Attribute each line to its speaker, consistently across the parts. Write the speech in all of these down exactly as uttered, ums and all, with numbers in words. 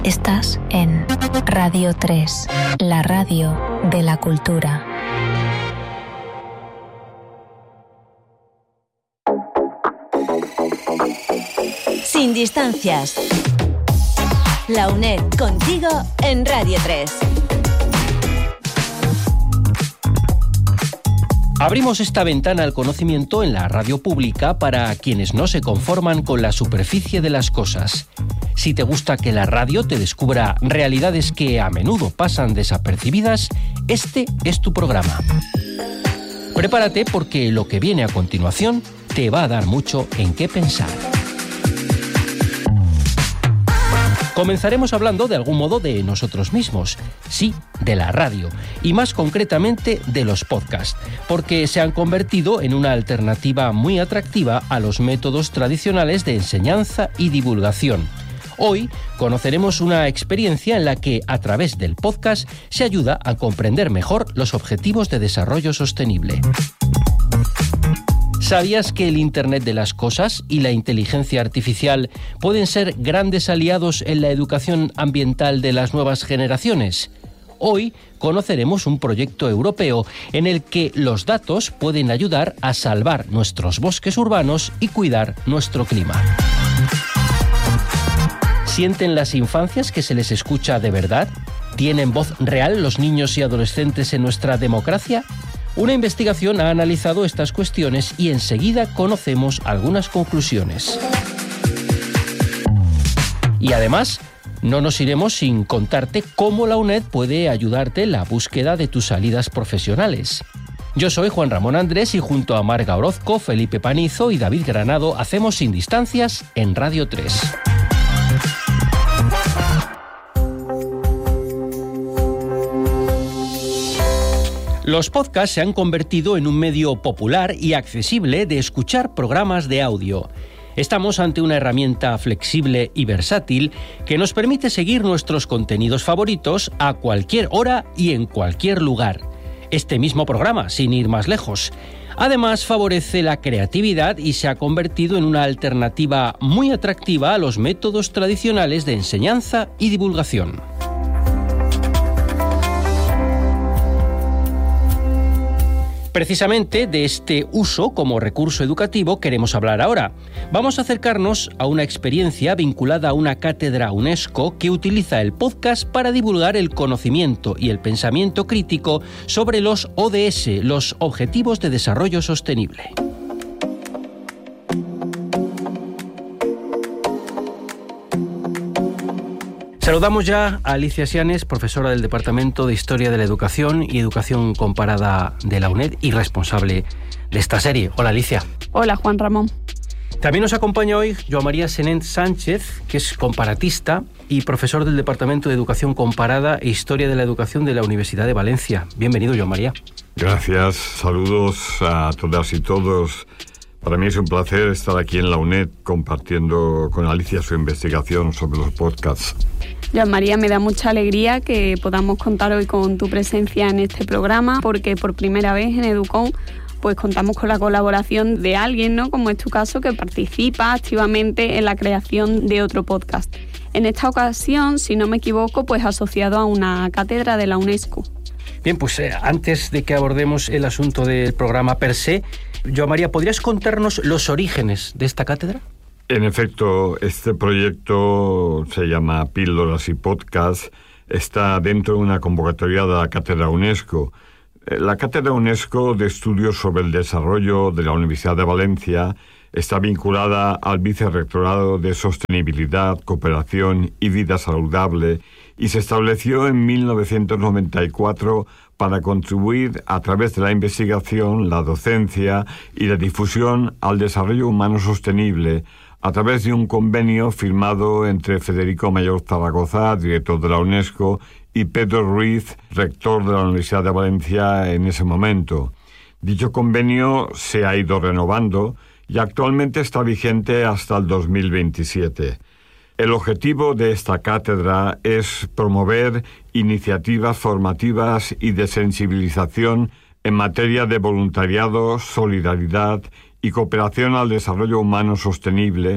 Speaker 1: Estás en Radio tres, la radio de la cultura.
Speaker 2: Sin distancias. La UNED contigo en Radio tres.
Speaker 3: Abrimos esta ventana al conocimiento en la radio pública para quienes no se conforman con la superficie de las cosas. Si te gusta que la radio te descubra realidades que a menudo pasan desapercibidas, este es tu programa. Prepárate porque lo que viene a continuación te va a dar mucho en qué pensar. Comenzaremos hablando de algún modo de nosotros mismos, sí, de la radio, y más concretamente de los podcasts, porque se han convertido en una alternativa muy atractiva a los métodos tradicionales de enseñanza y divulgación. Hoy conoceremos una experiencia en la que, a través del podcast, se ayuda a comprender mejor los objetivos de desarrollo sostenible. ¿Sabías que el Internet de las cosas y la inteligencia artificial pueden ser grandes aliados en la educación ambiental de las nuevas generaciones? Hoy conoceremos un proyecto europeo en el que los datos pueden ayudar a salvar nuestros bosques urbanos y cuidar nuestro clima. ¿Sienten las infancias que se les escucha de verdad? ¿Tienen voz real los niños y adolescentes en nuestra democracia? Una investigación ha analizado estas cuestiones y enseguida conocemos algunas conclusiones. Y además, no nos iremos sin contarte cómo la UNED puede ayudarte en la búsqueda de tus salidas profesionales. Yo soy Juan Ramón Andrés y junto a Marga Orozco, Felipe Panizo y David Granado hacemos Sin Distancias en Radio tres. Los podcasts se han convertido en un medio popular y accesible de escuchar programas de audio. Estamos ante una herramienta flexible y versátil que nos permite seguir nuestros contenidos favoritos a cualquier hora y en cualquier lugar. Este mismo programa, sin ir más lejos. Además, favorece la creatividad y se ha convertido en una alternativa muy atractiva a los métodos tradicionales de enseñanza y divulgación. Precisamente de este uso como recurso educativo queremos hablar ahora. Vamos a acercarnos a una experiencia vinculada a una cátedra UNESCO que utiliza el podcast para divulgar el conocimiento y el pensamiento crítico sobre los O D S, los Objetivos de Desarrollo Sostenible. Saludamos ya a Alicia Sianes, profesora del Departamento de Historia de la Educación y Educación Comparada de la UNED y responsable de esta serie. Hola, Alicia.
Speaker 4: Hola, Juan Ramón.
Speaker 3: También nos acompaña hoy Joan María Senent Sánchez, que es comparatista y profesor del Departamento de Educación Comparada e Historia de la Educación de la Universidad de Valencia. Bienvenido, Joan María.
Speaker 5: Gracias, saludos a todas y todos. Para mí es un placer estar aquí en la UNED compartiendo con Alicia su investigación sobre los podcasts.
Speaker 4: Joan María, me da mucha alegría que podamos contar hoy con tu presencia en este programa, porque por primera vez en Educom pues contamos con la colaboración de alguien, ¿no?, como es tu caso, que participa activamente en la creación de otro podcast. En esta ocasión, si no me equivoco, pues asociado a una cátedra de la UNESCO.
Speaker 3: Bien, pues eh, antes de que abordemos el asunto del programa per se, Joan María, ¿podrías contarnos los orígenes de esta cátedra?
Speaker 5: En efecto, este proyecto se llama Píldoras y Podcast, está dentro de una convocatoria de la Cátedra UNESCO. La Cátedra UNESCO de Estudios sobre el Desarrollo de la Universidad de Valencia está vinculada al Vicerrectorado de Sostenibilidad, Cooperación y Vida Saludable y se estableció en mil novecientos noventa y cuatro para contribuir a través de la investigación, la docencia y la difusión al desarrollo humano sostenible a través de un convenio firmado entre Federico Mayor Zaragoza, director de la UNESCO, y Pedro Ruiz, rector de la Universidad de Valencia en ese momento. Dicho convenio se ha ido renovando y actualmente está vigente hasta el dos mil veintisiete. El objetivo de esta cátedra es promover iniciativas formativas y de sensibilización en materia de voluntariado, solidaridad y cooperación al desarrollo humano sostenible,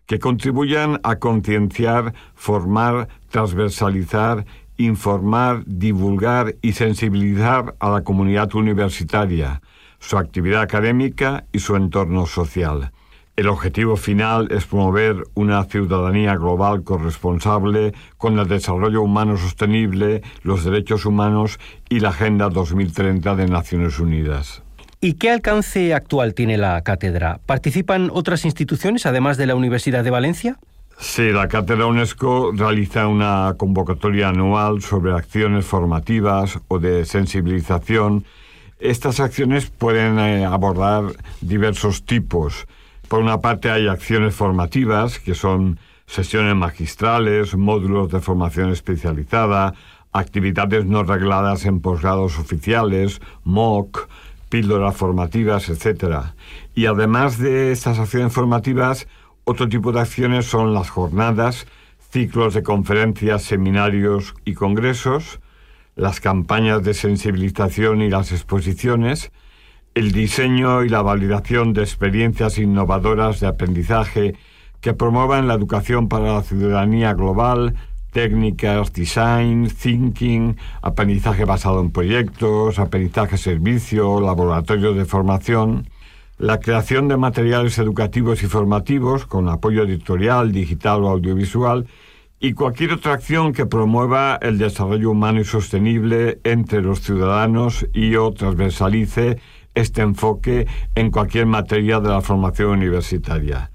Speaker 5: que contribuyan a concienciar, formar, transversalizar, informar, divulgar y sensibilizar a la comunidad universitaria, su actividad académica y su entorno social. El objetivo final es promover una ciudadanía global corresponsable con el desarrollo humano sostenible, los derechos humanos y la Agenda dos mil treinta de Naciones Unidas.
Speaker 3: ¿Y qué alcance actual tiene la cátedra? ¿Participan otras instituciones, además de la Universidad de Valencia?
Speaker 5: Sí, la Cátedra UNESCO realiza una convocatoria anual sobre acciones formativas o de sensibilización. Estas acciones pueden eh, abordar diversos tipos. Por una parte hay acciones formativas, que son sesiones magistrales, módulos de formación especializada, actividades no regladas en posgrados oficiales, M O C, píldoras formativas, etcétera. Y además de estas acciones formativas, otro tipo de acciones son las jornadas, ciclos de conferencias, seminarios y congresos, las campañas de sensibilización y las exposiciones, el diseño y la validación de experiencias innovadoras de aprendizaje que promuevan la educación para la ciudadanía global, técnicas, design, thinking, aprendizaje basado en proyectos, aprendizaje servicio, laboratorios de formación, la creación de materiales educativos y formativos con apoyo editorial, digital o audiovisual, y cualquier otra acción que promueva el desarrollo humano y sostenible entre los ciudadanos y o transversalice este enfoque en cualquier materia de la formación universitaria.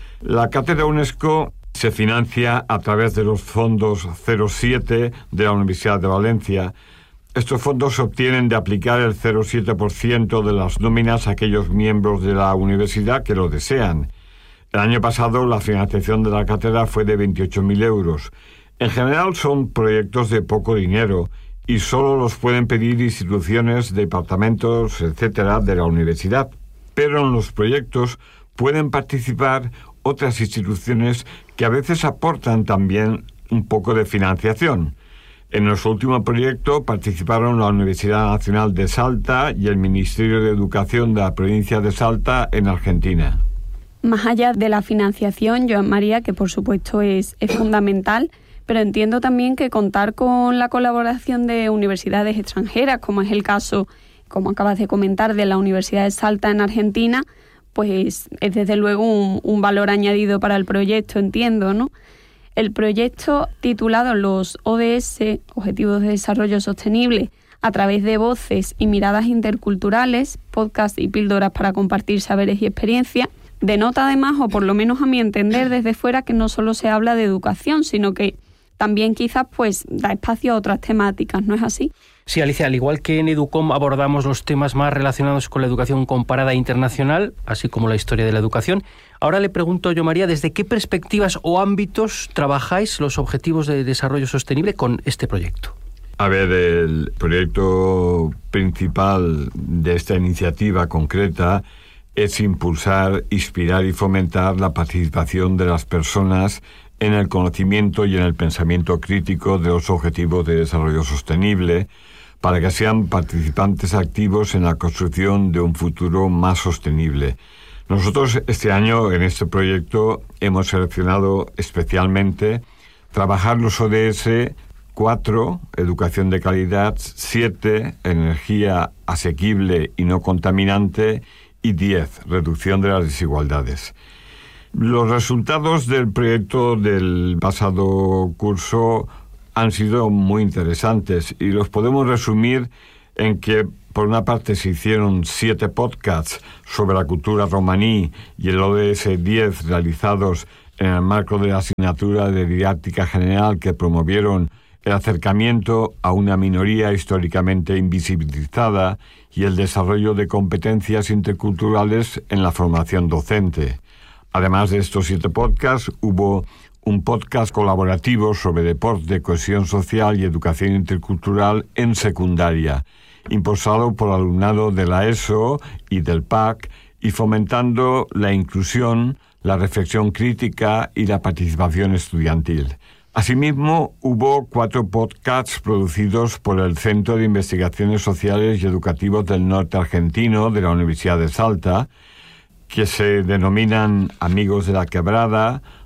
Speaker 5: La Cátedra UNESCO se financia a través de los fondos cero siete de la Universidad de Valencia. Estos fondos se obtienen de aplicar el cero coma siete por ciento de las nóminas a aquellos miembros de la universidad que lo desean. El año pasado la financiación de la cátedra fue de veintiocho mil euros. En general son proyectos de poco dinero y solo los pueden pedir instituciones, departamentos, etcétera, de la universidad. Pero en los proyectos pueden participar otras instituciones que a veces aportan también un poco de financiación. En nuestro último proyecto participaron la Universidad Nacional de Salta y el Ministerio de Educación de la provincia de Salta en Argentina.
Speaker 4: Más allá de la financiación, Joan María, que por supuesto es, es fundamental, pero entiendo también que contar con la colaboración de universidades extranjeras, como es el caso, como acabas de comentar, de la Universidad de Salta en Argentina, pues es desde luego un, un valor añadido para el proyecto, entiendo, ¿no? El proyecto titulado Los O D S, Objetivos de Desarrollo Sostenible, a través de voces y miradas interculturales, podcasts y píldoras para compartir saberes y experiencias, denota además, o por lo menos a mi entender desde fuera, que no solo se habla de educación, sino que también quizás pues da espacio a otras temáticas, ¿no es así?
Speaker 3: Sí, Alicia, al igual que en EduCom abordamos los temas más relacionados con la educación comparada internacional, así como la historia de la educación, ahora le pregunto yo, María, ¿desde qué perspectivas o ámbitos trabajáis los objetivos de desarrollo sostenible con este proyecto?
Speaker 5: A ver, el proyecto principal de esta iniciativa concreta es impulsar, inspirar y fomentar la participación de las personas en el conocimiento y en el pensamiento crítico de los objetivos de desarrollo sostenible, para que sean participantes activos en la construcción de un futuro más sostenible. Nosotros este año en este proyecto hemos seleccionado especialmente trabajar los O D S cuatro, educación de calidad, siete, energía asequible y no contaminante, y diez, reducción de las desigualdades. Los resultados del proyecto del pasado curso han sido muy interesantes y los podemos resumir en que, por una parte, se hicieron siete podcasts sobre la cultura romaní y el O D S diez realizados en el marco de la asignatura de didáctica general que promovieron el acercamiento a una minoría históricamente invisibilizada y el desarrollo de competencias interculturales en la formación docente. Además de estos siete podcasts, hubo un podcast colaborativo sobre deporte, cohesión social y educación intercultural en secundaria, impulsado por alumnado de la ESO y del P A C y fomentando la inclusión, la reflexión crítica y la participación estudiantil. Asimismo, hubo cuatro podcasts producidos por el Centro de Investigaciones Sociales y Educativos del Norte Argentino de la Universidad de Salta, que se denominan Amigos de la Quebrada,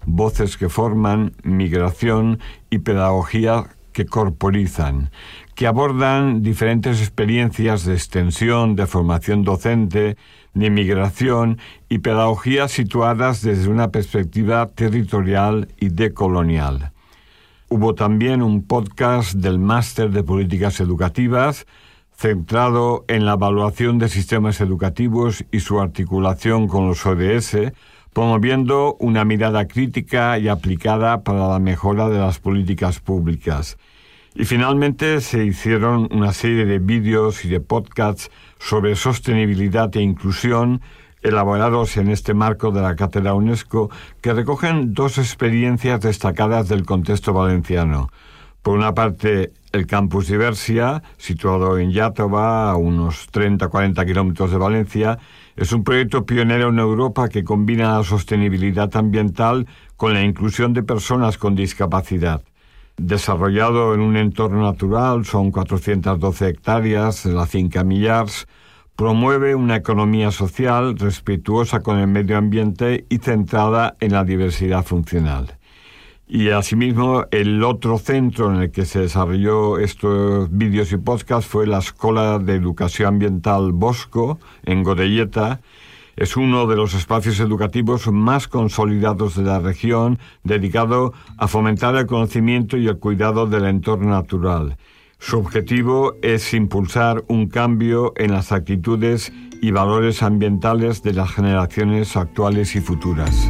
Speaker 5: Voces que forman, Migración y Pedagogía que corporizan, que abordan diferentes experiencias de extensión, de formación docente, de migración y pedagogía situadas desde una perspectiva territorial y decolonial. Hubo también un podcast del Máster de Políticas Educativas, centrado en la evaluación de sistemas educativos y su articulación con los O D S, promoviendo una mirada crítica y aplicada para la mejora de las políticas públicas. Y finalmente se hicieron una serie de vídeos y de podcasts sobre sostenibilidad e inclusión, elaborados en este marco de la Cátedra UNESCO, que recogen dos experiencias destacadas del contexto valenciano. Por una parte, el Campus Diversia, situado en Iàtova, a unos treinta a cuarenta kilómetros de Valencia, es un proyecto pionero en Europa que combina la sostenibilidad ambiental con la inclusión de personas con discapacidad. Desarrollado en un entorno natural, son cuatrocientas doce hectáreas, la finca Millars, promueve una economía social respetuosa con el medio ambiente y centrada en la diversidad funcional. Y asimismo, el otro centro en el que se desarrolló estos vídeos y podcasts fue la Escola de Educación Ambiental Bosco, en Godelleta. Es uno de los espacios educativos más consolidados de la región, dedicado a fomentar el conocimiento y el cuidado del entorno natural. Su objetivo es impulsar un cambio en las actitudes y valores ambientales de las generaciones actuales y futuras.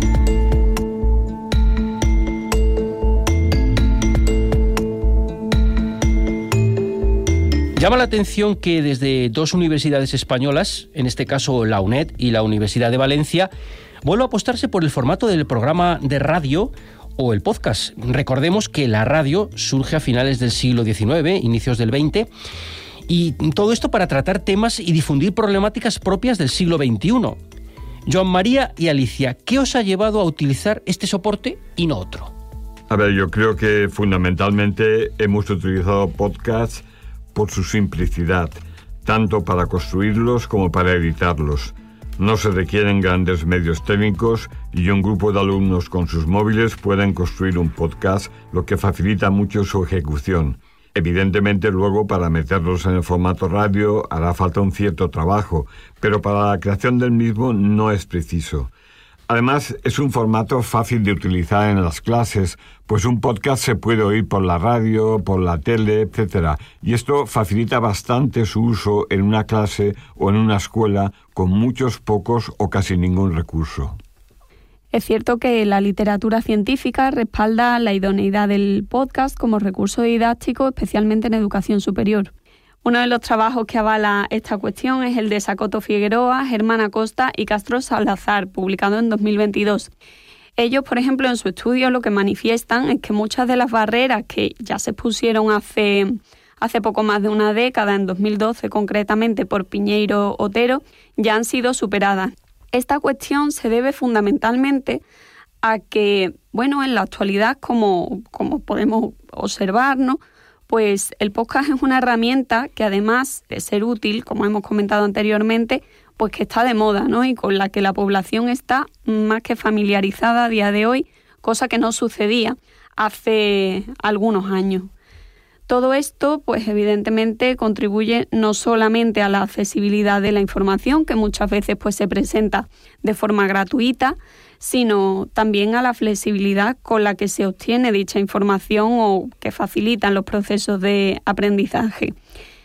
Speaker 3: Llama la atención que desde dos universidades españolas, en este caso la UNED y la Universidad de Valencia, vuelve a apostarse por el formato del programa de radio o el podcast. Recordemos que la radio surge a finales del siglo diecinueve, inicios del veinte, y todo esto para tratar temas y difundir problemáticas propias del siglo veintiuno. Joan María y Alicia, ¿qué os ha llevado a utilizar este soporte y no otro?
Speaker 5: A ver, yo creo que fundamentalmente hemos utilizado podcasts por su simplicidad, tanto para construirlos como para editarlos. No se requieren grandes medios técnicos y un grupo de alumnos con sus móviles pueden construir un podcast, lo que facilita mucho su ejecución. Evidentemente, luego, para meterlos en el formato radio hará falta un cierto trabajo, pero para la creación del mismo no es preciso. Además, es un formato fácil de utilizar en las clases, pues un podcast se puede oír por la radio, por la tele, etcétera. Y esto facilita bastante su uso en una clase o en una escuela con muchos, pocos o casi ningún recurso.
Speaker 4: Es cierto que la literatura científica respalda la idoneidad del podcast como recurso didáctico, especialmente en educación superior. Uno de los trabajos que avala esta cuestión es el de Sacoto Figueroa, Germán Acosta y Castro Salazar, publicado en dos mil veintidós. Ellos, por ejemplo, en su estudio lo que manifiestan es que muchas de las barreras que ya se pusieron hace, hace poco más de una década, en dos mil doce concretamente por Piñeiro Otero, ya han sido superadas. Esta cuestión se debe fundamentalmente a que, bueno, en la actualidad, como, como podemos observar, ¿no?, pues el podcast es una herramienta que, además de ser útil, como hemos comentado anteriormente, pues que está de moda, ¿no?, y con la que la población está más que familiarizada a día de hoy, cosa que no sucedía hace algunos años. Todo esto, pues evidentemente, contribuye no solamente a la accesibilidad de la información, que muchas veces pues se presenta de forma gratuita, sino también a la flexibilidad con la que se obtiene dicha información o que facilitan los procesos de aprendizaje.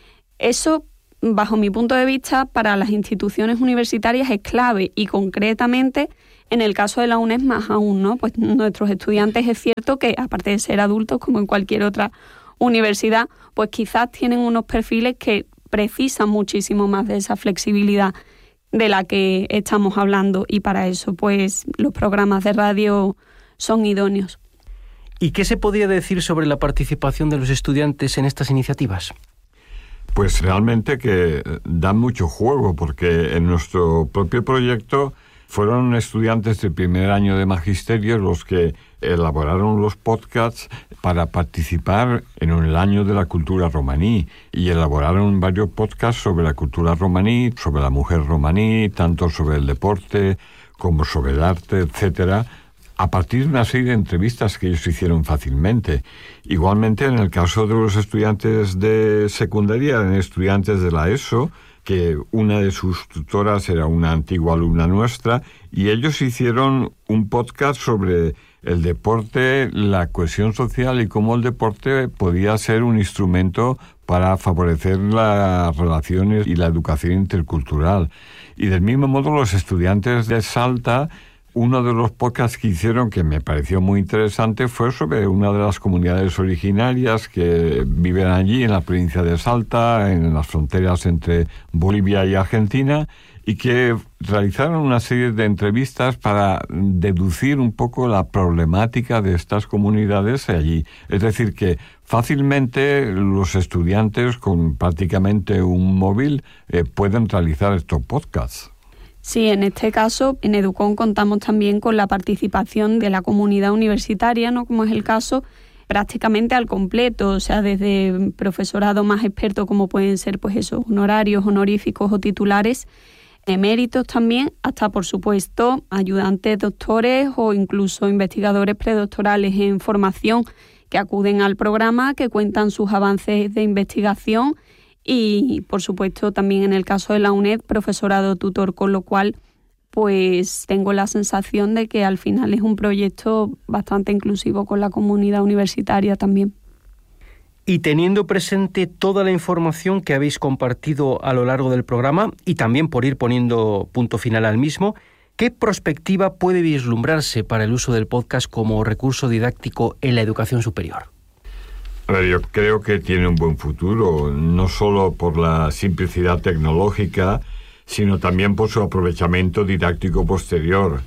Speaker 4: Eso, bajo mi punto de vista, para las instituciones universitarias es clave y concretamente en el caso de la UNED más aún, ¿no? Pues nuestros estudiantes es cierto que, aparte de ser adultos como en cualquier otra universidad, pues quizás tienen unos perfiles que precisan muchísimo más de esa flexibilidad de la que estamos hablando, y para eso pues los programas de radio son idóneos.
Speaker 3: ¿Y qué se podría decir sobre la participación de los estudiantes en estas iniciativas?
Speaker 5: Pues realmente que dan mucho juego, porque en nuestro propio proyecto fueron estudiantes de primer año de magisterio los que elaboraron los podcasts para participar en el año de la cultura romaní, y elaboraron varios podcasts sobre la cultura romaní, sobre la mujer romaní, tanto sobre el deporte como sobre el arte, etcétera. a partir de una serie de entrevistas que ellos hicieron fácilmente. Igualmente, en el caso de los estudiantes de secundaria, en estudiantes de la ESO, que una de sus tutoras era una antigua alumna nuestra, y ellos hicieron un podcast sobre el deporte, la cohesión social y cómo el deporte podía ser un instrumento para favorecer las relaciones y la educación intercultural. Y del mismo modo, los estudiantes de Salta, uno de los podcasts que hicieron que me pareció muy interesante fue sobre una de las comunidades originarias que viven allí en la provincia de Salta, en las fronteras entre Bolivia y Argentina, y que realizaron una serie de entrevistas para deducir un poco la problemática de estas comunidades allí. Es decir, que fácilmente los estudiantes con prácticamente un móvil eh, pueden realizar estos podcasts.
Speaker 4: Sí, en este caso, en Educón contamos también con la participación de la comunidad universitaria, ¿no? Como es el caso, prácticamente al completo, o sea, desde profesorado más experto como pueden ser, pues esos honorarios, honoríficos o titulares, eméritos también, hasta por supuesto ayudantes, doctores o incluso investigadores predoctorales en formación que acuden al programa, que cuentan sus avances de investigación y por supuesto también en el caso de la UNED, profesorado tutor, con lo cual pues tengo la sensación de que al final es un proyecto bastante inclusivo con la comunidad universitaria también.
Speaker 3: Y teniendo presente toda la información que habéis compartido a lo largo del programa y también por ir poniendo punto final al mismo, ¿qué perspectiva puede vislumbrarse para el uso del podcast como recurso didáctico en la educación superior?
Speaker 5: A ver, yo creo que tiene un buen futuro, no solo por la simplicidad tecnológica, sino también por su aprovechamiento didáctico posterior.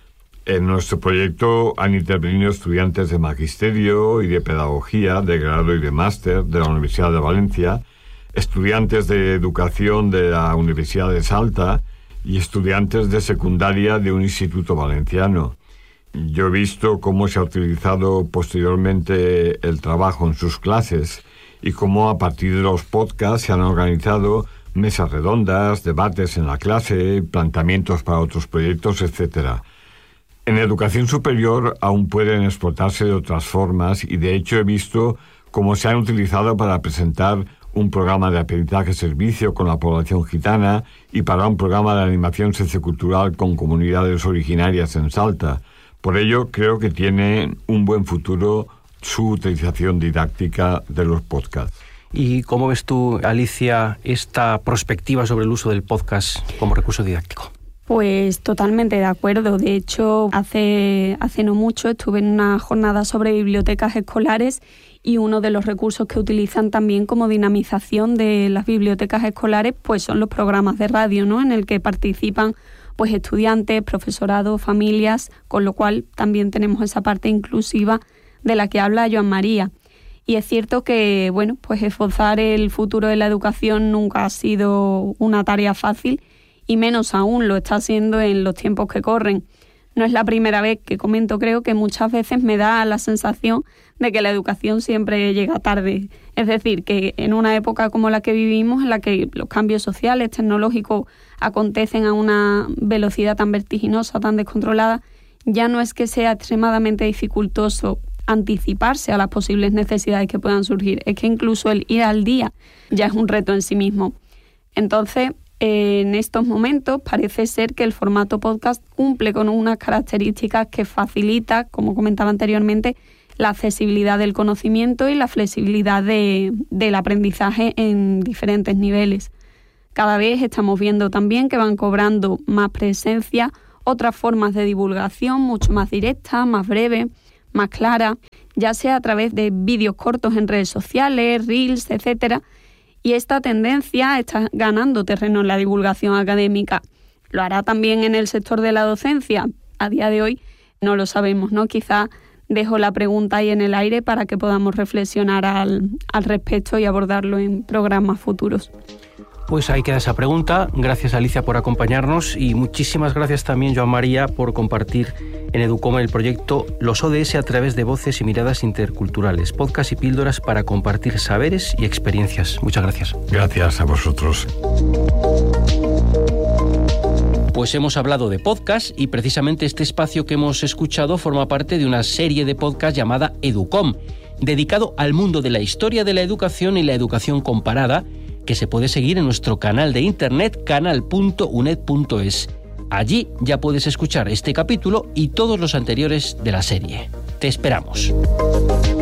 Speaker 5: En nuestro proyecto han intervenido estudiantes de magisterio y de pedagogía, de grado y de máster de la Universidad de Valencia, estudiantes de educación de la Universidad de Salta y estudiantes de secundaria de un instituto valenciano. Yo he visto cómo se ha utilizado posteriormente el trabajo en sus clases y cómo a partir de los podcasts se han organizado mesas redondas, debates en la clase, planteamientos para otros proyectos, etcétera. En educación superior aún pueden explotarse de otras formas y de hecho he visto cómo se han utilizado para presentar un programa de aprendizaje-servicio con la población gitana y para un programa de animación sociocultural con comunidades originarias en Salta. Por ello, creo que tiene un buen futuro su utilización didáctica de los podcasts.
Speaker 3: ¿Y cómo ves tú, Alicia, esta perspectiva sobre el uso del podcast como recurso didáctico?
Speaker 4: Pues totalmente de acuerdo. De hecho, hace, hace no mucho estuve en una jornada sobre bibliotecas escolares y uno de los recursos que utilizan también como dinamización de las bibliotecas escolares pues son los programas de radio, ¿no? En el que participan pues estudiantes, profesorado, familias, con lo cual también tenemos esa parte inclusiva de la que habla Joan María. Y es cierto que, bueno, pues esforzar el futuro de la educación nunca ha sido una tarea fácil y menos aún lo está haciendo en los tiempos que corren. No es la primera vez que comento, creo que muchas veces me da la sensación de que la educación siempre llega tarde. Es decir, que en una época como la que vivimos, en la que los cambios sociales, tecnológicos acontecen a una velocidad tan vertiginosa, tan descontrolada, ya no es que sea extremadamente dificultoso anticiparse a las posibles necesidades que puedan surgir, es que incluso el ir al día ya es un reto en sí mismo. Entonces, en estos momentos parece ser que el formato podcast cumple con unas características que facilita, como comentaba anteriormente, la accesibilidad del conocimiento y la flexibilidad de, del aprendizaje en diferentes niveles. Cada vez estamos viendo también que van cobrando más presencia otras formas de divulgación mucho más directas, más breves, más claras, ya sea a través de vídeos cortos en redes sociales, reels, etcétera. Y esta tendencia está ganando terreno en la divulgación académica. ¿Lo hará también en el sector de la docencia? A día de hoy no lo sabemos, ¿no? Quizá dejo la pregunta ahí en el aire para que podamos reflexionar al, al respecto y abordarlo en programas futuros.
Speaker 3: Pues ahí queda esa pregunta. Gracias, Alicia, por acompañarnos y muchísimas gracias también, Joan María, por compartir en Educom el proyecto Los O D S a través de voces y miradas interculturales, podcast y píldoras para compartir saberes y experiencias. Muchas gracias.
Speaker 5: Gracias a vosotros.
Speaker 3: Pues hemos hablado de podcast y precisamente este espacio que hemos escuchado forma parte de una serie de podcast llamada Educom, dedicado al mundo de la historia de la educación y la educación comparada, que se puede seguir en nuestro canal de internet canal punto uned punto es. Allí ya puedes escuchar este capítulo y todos los anteriores de la serie. Te esperamos.